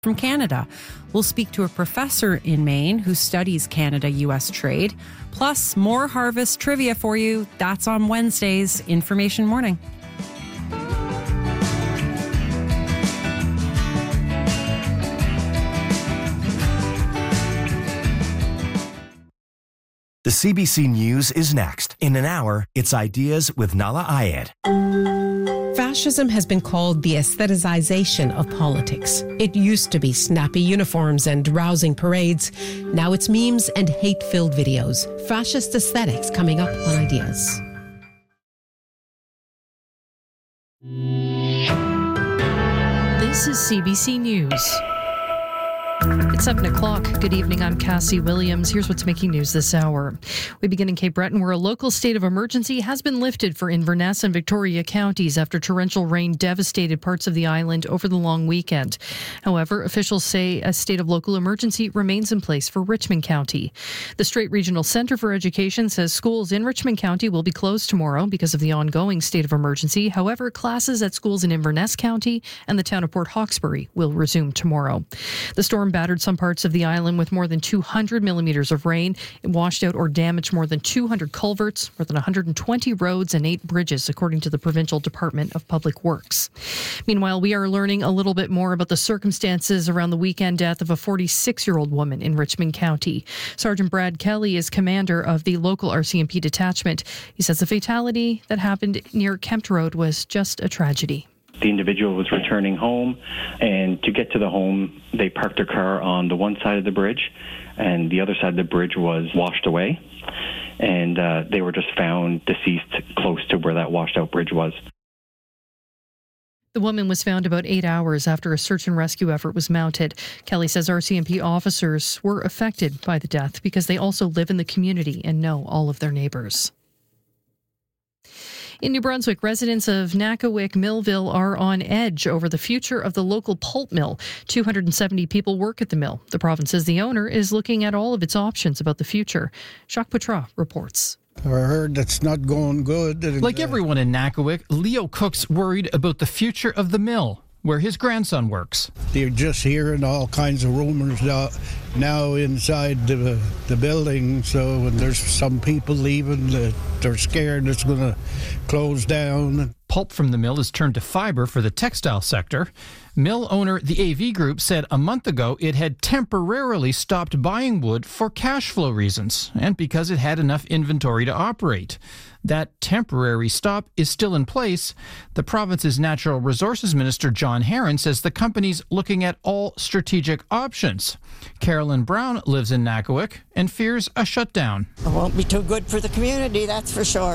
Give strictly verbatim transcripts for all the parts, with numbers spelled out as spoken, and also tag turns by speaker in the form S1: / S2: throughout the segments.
S1: from Canada. We'll speak to a professor in Maine who studies Canada-U S trade. Plus, more harvest trivia for you. That's on Wednesday's Information Morning.
S2: The C B C News is next. In an hour, it's Ideas with Nahlah Ayed.
S3: Fascism has been called the aestheticization of politics. It used to be snappy uniforms and rousing parades. Now it's memes and hate-filled videos. Fascist aesthetics coming up on Ideas.
S4: This is C B C News. It's seven o'clock. Good evening. I'm Cassie Williams. Here's what's making news this hour. We begin in Cape Breton, where a local state of emergency has been lifted for Inverness and Victoria counties after torrential rain devastated parts of the island over the long weekend. However, officials say a state of local emergency remains in place for Richmond County. The Strait Regional Centre for Education says schools in Richmond County will be closed tomorrow because of the ongoing state of emergency. However, classes at schools in Inverness County and the town of Port Hawkesbury will resume tomorrow. The storm battered some parts of the island with more than two hundred millimeters of rain. It washed out or damaged more than two hundred culverts, more than one hundred twenty roads and eight bridges, according to the Provincial Department of Public Works. Meanwhile, we are learning a little bit more about the circumstances around the weekend death of a forty-six-year-old woman in Richmond County. Sergeant Brad Kelly is commander of the local R C M P detachment. He says the fatality that happened near Kempt Road was just a tragedy.
S5: The individual was returning home, and to get to the home, they parked their car on the one side of the bridge, and the other side of the bridge was washed away, and uh, they were just found deceased close to where that washed-out bridge was.
S4: The woman was found about eight hours after a search and rescue effort was mounted. Kelly says R C M P officers were affected by the death because they also live in the community and know all of their neighbours. In New Brunswick, residents of Nakawik Millville are on edge over the future of the local pulp mill. two hundred seventy people work at the mill. The province says the owner is looking at all of its options about the future. Jacques Poitras reports.
S6: I heard that's not going good.
S7: Like everyone in Nakawik, Leo Cook's worried about the future of the mill, where his grandson works.
S6: They're just hearing all kinds of rumors now, now inside the, the building. So when there's some people leaving, that they're scared it's going to close down.
S7: Pulp from the mill is turned to fiber for the textile sector. Mill owner, the A V Group, said a month ago it had temporarily stopped buying wood for cash flow reasons and because it had enough inventory to operate. That temporary stop is still in place. The province's Natural Resources Minister, John Herron, says the company's looking at all strategic options. Carolyn Brown lives in Nakawik and fears a shutdown.
S8: It won't be too good for the community, that's for sure.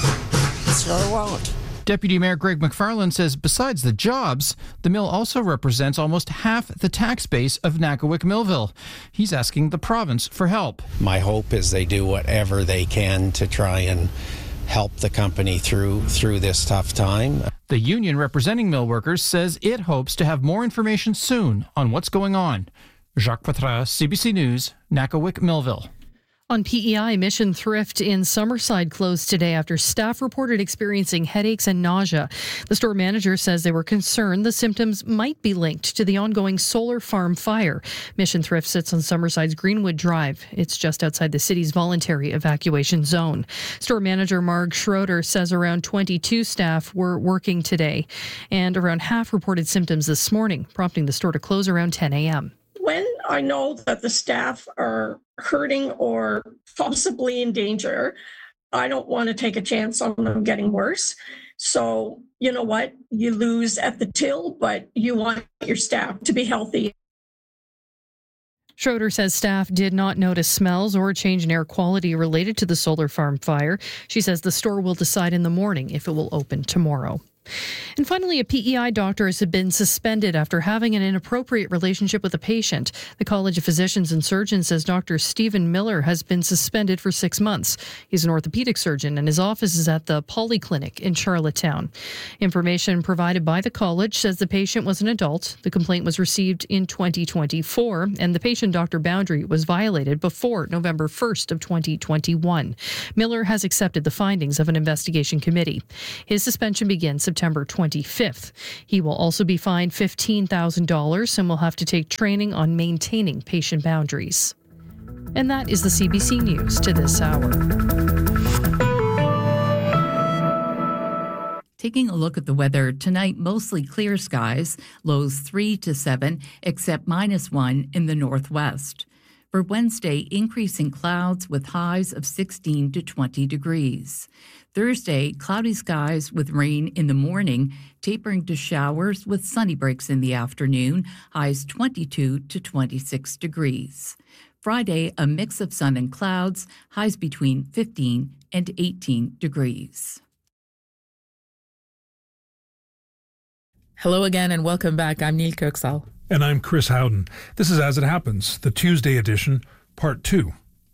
S8: It sure won't.
S7: Deputy Mayor Greg McFarland says besides the jobs, the mill also represents almost half the tax base of Nakawik Millville. He's asking the province for help.
S9: My hope is they do whatever they can to try and help the company through through this tough time.
S7: The union representing mill workers says it hopes to have more information soon on what's going on. Jacques Poitras, C B C News, Nakawik Millville.
S4: On P E I, Mission Thrift in Summerside closed today after staff reported experiencing headaches and nausea. The store manager says they were concerned the symptoms might be linked to the ongoing solar farm fire. Mission Thrift sits on Summerside's Greenwood Drive. It's just outside the city's voluntary evacuation zone. Store manager Marg Schroeder says around twenty-two staff were working today, and around half reported symptoms this morning, prompting the store to close around ten a.m.
S10: When I know that the staff are hurting or possibly in danger, I don't want to take a chance on them getting worse. So, you know what? You lose at the till, but you want your staff to be healthy.
S4: Schroeder says staff did not notice smells or a change in air quality related to the solar farm fire. She says the store will decide in the morning if it will open tomorrow. And finally, a P E I doctor has been suspended after having an inappropriate relationship with a patient. The College of Physicians and Surgeons says Doctor Stephen Miller has been suspended for six months. He's an orthopedic surgeon and his office is at the Polyclinic in Charlottetown. Information provided by the college says the patient was an adult. The complaint was received in twenty twenty-four and the patient-doctor boundary was violated before November first of twenty twenty-one. Miller has accepted the findings of an investigation committee. His suspension begins September September twenty-fifth. He will also be fined fifteen thousand dollars and will have to take training on maintaining patient boundaries. And that is the C B C News to this hour.
S11: Taking a look at the weather tonight, mostly clear skies, lows three to seven, except minus one in the northwest. For Wednesday, increasing clouds with highs of sixteen to twenty degrees. Thursday, cloudy skies with rain in the morning, tapering to showers with sunny breaks in the afternoon, highs twenty-two to twenty-six degrees. Friday, a mix of sun and clouds, highs between fifteen and eighteen degrees.
S12: Hello again and welcome back. I'm Neil Kirksall.
S13: And I'm Chris Howden. This is As It Happens, the Tuesday edition, part two.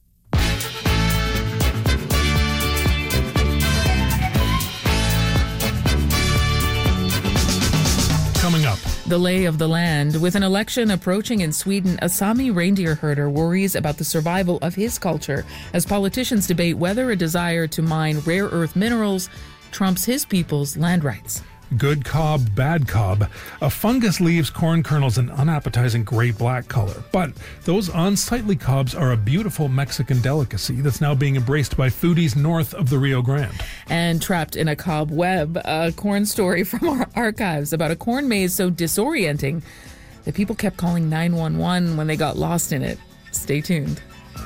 S13: Coming up.
S12: The lay of the land. With an election approaching in Sweden, a Sami reindeer herder worries about the survival of his culture as politicians debate whether a desire to mine rare earth minerals trumps his people's land rights.
S13: Good cob, bad cob. A fungus leaves corn kernels an unappetizing gray-black color. But those unsightly cobs are a beautiful Mexican delicacy that's now being embraced by foodies north of the Rio Grande.
S12: And trapped in a cob web, a corn story from our archives about a corn maze so disorienting that people kept calling nine one one when they got lost in it. Stay tuned.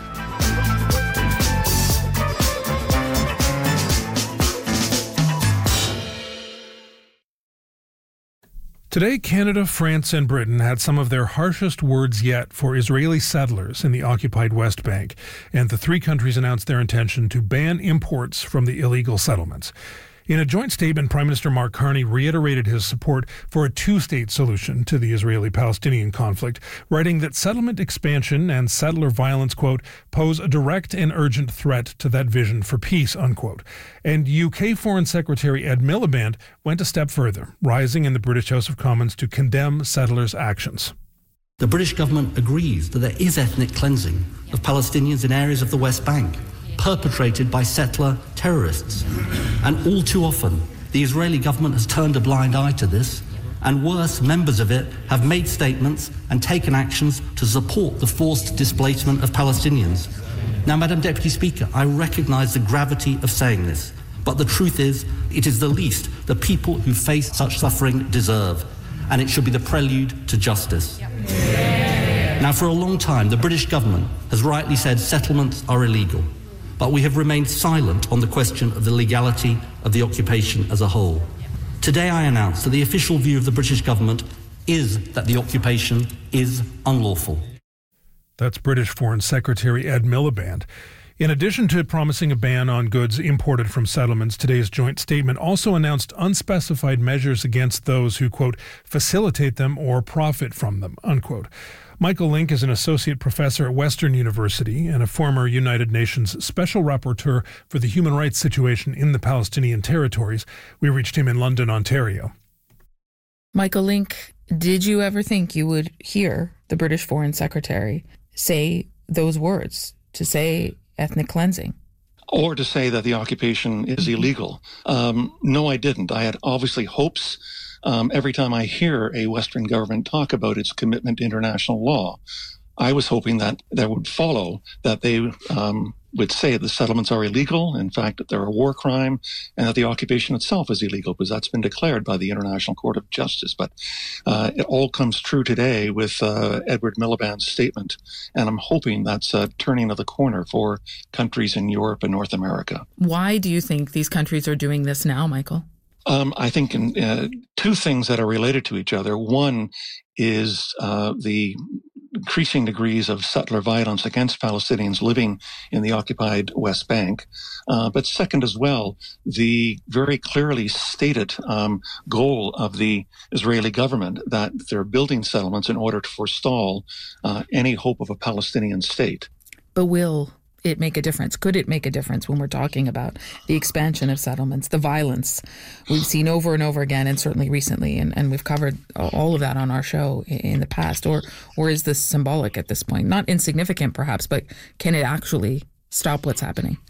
S13: Today, Canada, France, and Britain had some of their harshest words yet for Israeli settlers in the occupied West Bank, and the three countries announced their intention to ban imports from the illegal settlements. In a joint statement, Prime Minister Mark Carney reiterated his support for a two-state solution to the Israeli-Palestinian conflict, writing that settlement expansion and settler violence, quote, pose a direct and urgent threat to that vision for peace, unquote. And U K Foreign Secretary Ed Miliband went a step further, rising in the British House of Commons to condemn settlers' actions.
S14: The British government agrees that there is ethnic cleansing of Palestinians in areas of the West Bank, perpetrated by settler terrorists. And all too often, the Israeli government has turned a blind eye to this, and worse, members of it have made statements and taken actions to support the forced displacement of Palestinians. Now, Madam Deputy Speaker, I recognise the gravity of saying this, but the truth is, it is the least the people who face such suffering deserve, and it should be the prelude to justice. Yeah. Now, for a long time, the British government has rightly said settlements are illegal. But we have remained silent on the question of the legality of the occupation as a whole. Today I announce that the official view of the British government is that the occupation is unlawful.
S13: That's British Foreign Secretary Ed Miliband. In addition to promising a ban on goods imported from settlements, today's joint statement also announced unspecified measures against those who, quote, facilitate them or profit from them, unquote. Michael Link is an associate professor at Western University and a former United Nations Special Rapporteur for the human rights situation in the Palestinian territories. We reached him in London, Ontario.
S12: Michael Link, did you ever think you would hear the British Foreign Secretary say those words, to say ethnic cleansing?
S15: Or to say that the occupation is illegal? Um, no, I didn't. I had obviously hopes. Um, every time I hear a Western government talk about its commitment to international law, I was hoping that that would follow, that they um, would say the settlements are illegal, in fact, that they're a war crime, and that the occupation itself is illegal, because that's been declared by the International Court of Justice. But uh, it all comes true today with uh, Edward Miliband's statement, and I'm hoping that's a turning of the corner for countries in Europe and North America.
S12: Why do you think these countries are doing this now, Michael?
S15: Um, I think in, uh, two things that are related to each other. One is uh, the increasing degrees of settler violence against Palestinians living in the occupied West Bank. Uh, but second as well, the very clearly stated um, goal of the Israeli government that they're building settlements in order to forestall uh, any hope of a Palestinian state.
S12: But will it make a difference? Could it make a difference when we're talking about the expansion of settlements, the violence we've seen over and over again, and certainly recently, and, and we've covered all of that on our show in the past? Or or is this symbolic at this point? Not insignificant, perhaps, but can it actually stop what's happening?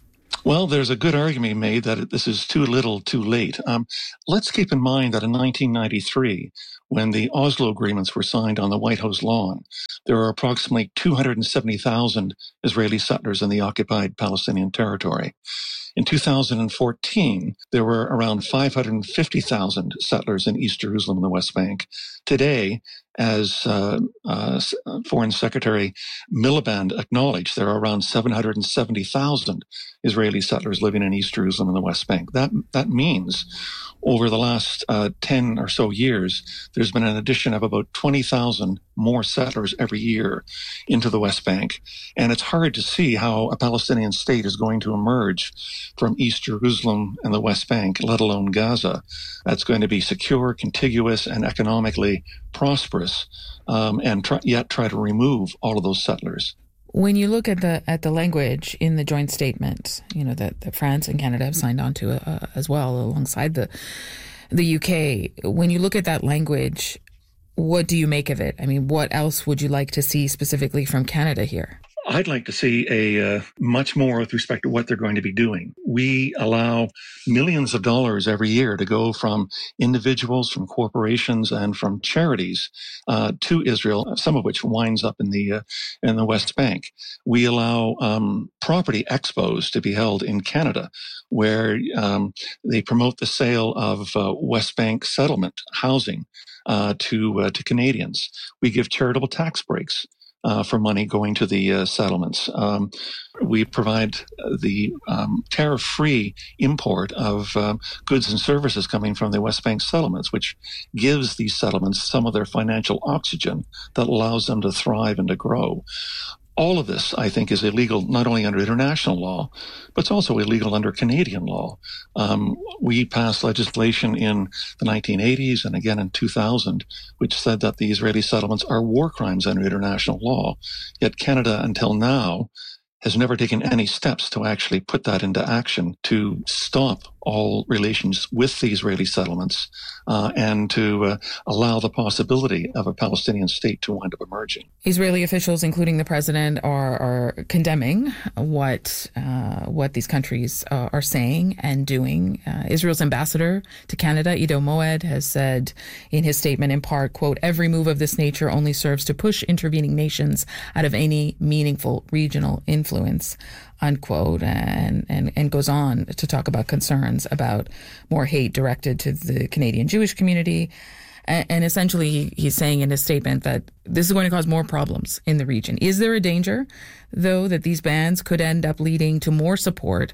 S15: Well, there's a good argument made that this is too little, too late. Um, let's keep in mind that in nineteen ninety-three, when the Oslo agreements were signed on the White House lawn, there were approximately two hundred seventy thousand Israeli settlers in the occupied Palestinian territory. In two thousand fourteen, there were around five hundred fifty thousand settlers in East Jerusalem and the West Bank. Today, as uh, uh, Foreign Secretary Miliband acknowledged, there are around seven hundred seventy thousand Israeli settlers living in East Jerusalem and the West Bank. That that means over the last uh, ten or so years, there's been an addition of about twenty thousand more settlers every year into the West Bank. And it's hard to see how a Palestinian state is going to emerge from East Jerusalem and the West Bank, let alone Gaza. That's going to be secure, contiguous, and economically prosperous, um, and try, yet try to remove all of those settlers.
S12: When you look at the at the language in the joint statement, you know that, that France and Canada have signed on to uh, as well, alongside the the U K. When you look at that language, what do you make of it? I mean, what else would you like to see specifically from Canada here?
S15: I'd like to see a uh, much more with respect to what they're going to be doing. We allow millions of dollars every year to go from individuals, from corporations, and from charities uh, to Israel, some of which winds up in the uh, in the West Bank. We allow um, property expos to be held in Canada, where um, they promote the sale of uh, West Bank settlement housing uh, to uh, to Canadians. We give charitable tax breaks Uh, for money going to the uh, settlements. Um, we provide the um, tariff-free import of um, goods and services coming from the West Bank settlements, which gives these settlements some of their financial oxygen that allows them to thrive and to grow. All of this, I think, is illegal not only under international law, but it's also illegal under Canadian law. Um, we passed legislation in the nineteen eighties and again in two thousand, which said that the Israeli settlements are war crimes under international law. Yet Canada, until now, has never taken any steps to actually put that into action to stop all relations with the Israeli settlements uh, and to uh, allow the possibility of a Palestinian state to wind up emerging.
S12: Israeli officials, including the president, are, are condemning what uh, what these countries uh, are saying and doing. Uh, Israel's ambassador to Canada, Ido Moed, has said in his statement, in part, quote, "Every move of this nature only serves to push intervening nations out of any meaningful regional influence," unquote, and, and, and goes on to talk about concerns about more hate directed to the Canadian Jewish community. And, and essentially, he, he's saying in his statement that this is going to cause more problems in the region. Is there a danger, though, that these bans could end up leading to more support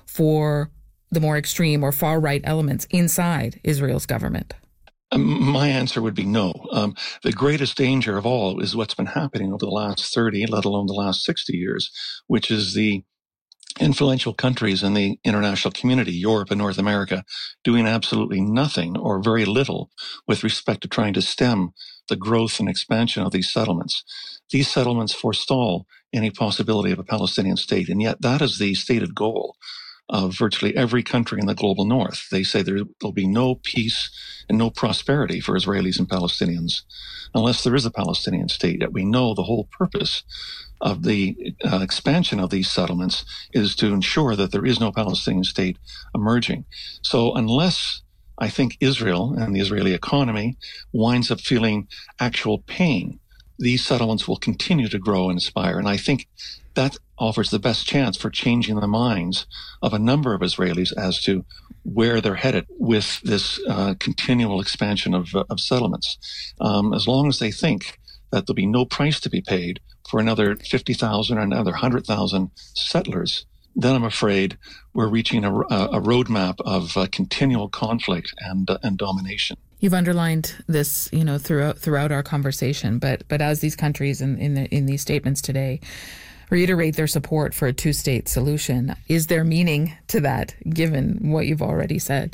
S12: for the more extreme or far-right elements inside Israel's government?
S15: My answer would be no. Um, the greatest danger of all is what's been happening over the last thirty, let alone the last sixty years, which is the influential countries in the international community, Europe and North America, doing absolutely nothing or very little with respect to trying to stem the growth and expansion of these settlements. These settlements forestall any possibility of a Palestinian state, and yet that is the stated goal of virtually every country in the global north. They say there will be no peace and no prosperity for Israelis and Palestinians unless there is a Palestinian state. Yet we know the whole purpose of the uh, expansion of these settlements is to ensure that there is no Palestinian state emerging. So unless I think Israel and the Israeli economy winds up feeling actual pain, these settlements will continue to grow and aspire. And I think that offers the best chance for changing the minds of a number of Israelis as to where they're headed with this uh, continual expansion of, uh, of settlements. Um, as long as they think that there'll be no price to be paid for another fifty thousand or another one hundred thousand settlers, then I'm afraid we're reaching a, a roadmap of uh, continual conflict and uh, and domination.
S12: You've underlined this, you know, throughout throughout our conversation, but but as these countries in in, the, in these statements today reiterate their support for a two-state solution, is there meaning to that, given what you've already said?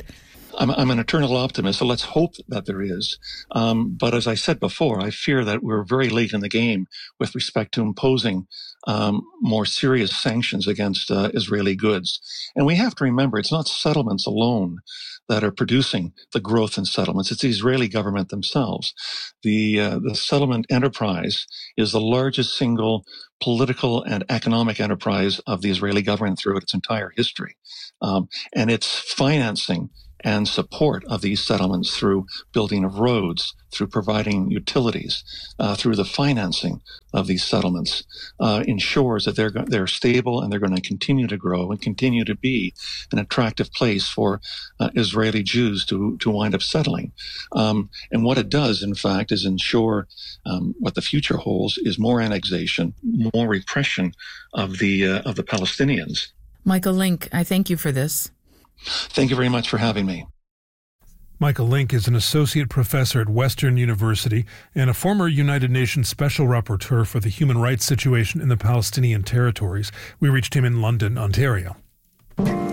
S15: I'm, I'm an eternal optimist, so let's hope that there is. Um, but as I said before, I fear that we're very late in the game with respect to imposing um, more serious sanctions against uh, Israeli goods. And we have to remember, it's not settlements alone that are producing the growth in settlements. It's the Israeli government themselves. The, uh, the settlement enterprise is the largest single political and economic enterprise of the Israeli government throughout its entire history. Um, and it's financing and support of these settlements through building of roads, through providing utilities, uh, through the financing of these settlements, uh, ensures that they're they're stable and they're going to continue to grow and continue to be an attractive place for uh, Israeli Jews to to wind up settling. Um, and what it does, in fact, is ensure um, what the future holds is more annexation, more repression of the uh, of the Palestinians.
S12: Michael Link, I thank you for this.
S15: Thank you very much for having me.
S13: Michael Link is an associate professor at Western University and a former United Nations Special Rapporteur for the human rights situation in the Palestinian territories. We reached him in London, Ontario.